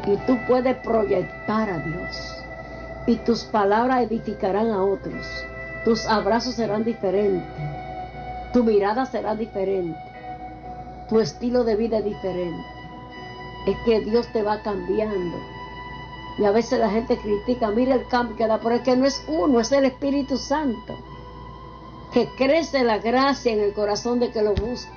y tú puedes proyectar a Dios. Y tus palabras edificarán a otros. Tus abrazos serán diferentes. Tu mirada será diferente. Tu estilo de vida es diferente. Es que Dios te va cambiando. Y a veces la gente critica, mira el cambio que da, pero es que no es uno, es el Espíritu Santo. Que crece la gracia en el corazón de que lo busca.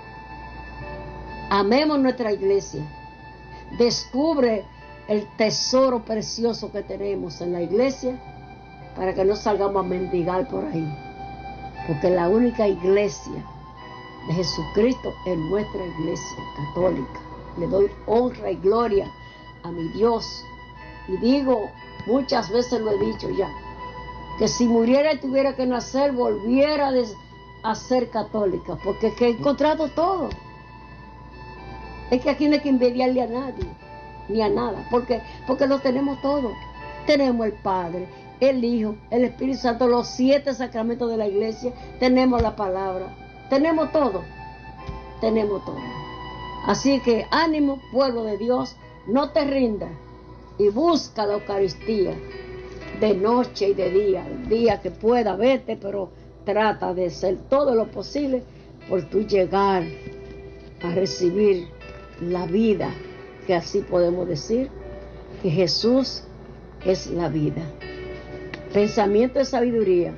Amemos nuestra iglesia. Descubre el tesoro precioso que tenemos en la iglesia para que no salgamos a mendigar por ahí. Porque la única iglesia de Jesucristo es nuestra iglesia católica. Le doy honra y gloria a mi Dios. Y digo, muchas veces lo he dicho ya, que si muriera y tuviera que nacer, volviera a ser católica, porque es que he encontrado todo. Es que aquí no hay que envidiarle a nadie, ni a nada, porque lo tenemos todo. Tenemos el Padre, el Hijo, el Espíritu Santo, los 7 sacramentos de la iglesia, tenemos la palabra, tenemos todo, tenemos todo. Así que ánimo, pueblo de Dios, no te rindas y busca la Eucaristía de noche y de día, el día que pueda vete, pero trata de hacer todo lo posible por tú llegar a recibir la vida, que así podemos decir que Jesús es la vida. Pensamiento de sabiduría.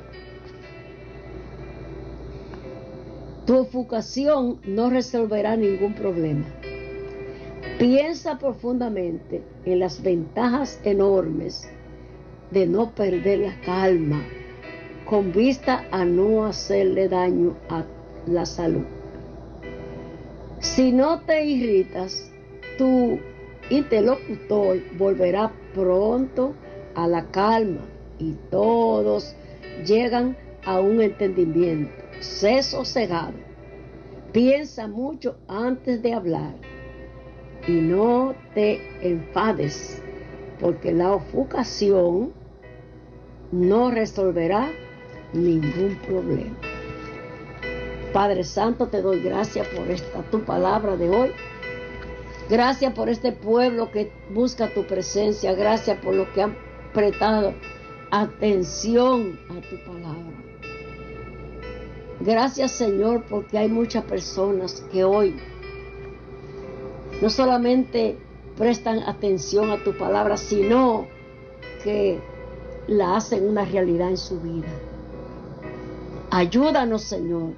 Tu ofuscación no resolverá ningún problema. Piensa profundamente en las ventajas enormes de no perder la calma con vista a no hacerle daño a la salud. Si no te irritas, tu interlocutor volverá pronto a la calma y todos llegan a un entendimiento. Sé sosegado, piensa mucho antes de hablar y no te enfades, porque la ofuscación no resolverá ningún problema. Padre Santo, te doy gracias por esta tu palabra de hoy. Gracias por este pueblo que busca tu presencia. Gracias por lo que han prestado atención a tu palabra. Gracias, Señor, porque hay muchas personas que hoy no solamente prestan atención a tu palabra, sino que la hacen una realidad en su vida. Ayúdanos, Señor,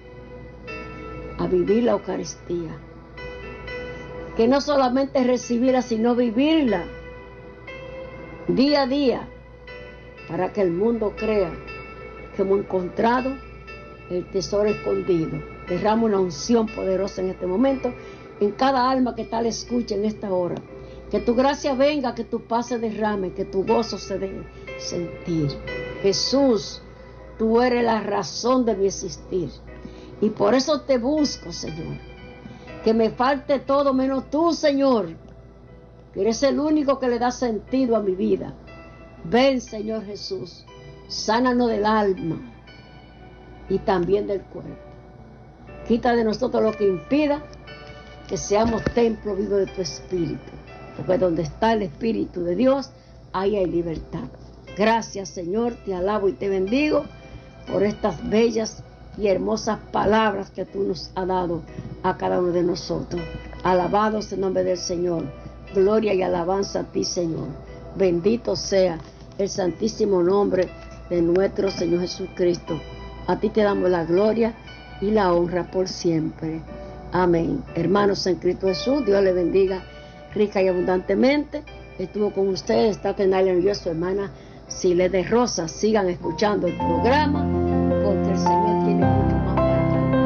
a vivir la Eucaristía. Que no solamente recibirla, sino vivirla día a día, para que el mundo crea que hemos encontrado el tesoro escondido. Derrama una unción poderosa en este momento en cada alma que tal escuche en esta hora. Que tu gracia venga, que tu paz se derrame, que tu gozo se deje sentir. Jesús, tú eres la razón de mi existir. Y por eso te busco, Señor. Que me falte todo menos tú, Señor. Que eres el único que le da sentido a mi vida. Ven, Señor Jesús. Sánanos del alma y también del cuerpo. Quita de nosotros lo que impida que seamos templo vivo de tu Espíritu. Porque donde está el Espíritu de Dios, ahí hay libertad. Gracias, Señor, te alabo y te bendigo por estas bellas y hermosas palabras que tú nos has dado a cada uno de nosotros. Alabados en nombre del Señor. Gloria y alabanza a ti, Señor. Bendito sea el santísimo nombre de nuestro Señor Jesucristo. A ti te damos la gloria y la honra por siempre. Amén. Hermanos en Cristo Jesús, Dios les bendiga rica y abundantemente. Estuvo con ustedes, está Tenalia y yo, su hermana Sile de Rosa. Sigan escuchando el programa, porque el Señor tiene mucho más para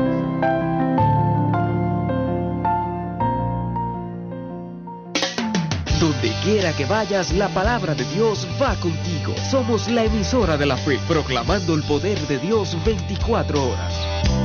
nosotros. Donde quiera que vayas, la palabra de Dios va contigo. Somos la emisora de la fe, proclamando el poder de Dios 24 horas.